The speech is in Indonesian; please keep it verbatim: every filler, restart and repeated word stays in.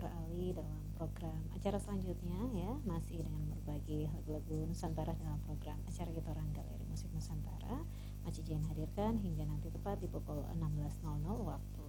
beralih dalam program acara selanjutnya ya, masih dengan berbagi lagu-lagu Nusantara dalam program acara Gitaran Galeri Musik Nusantara. Maci Jen hadirkan hingga nanti tepat di pukul enam belas waktu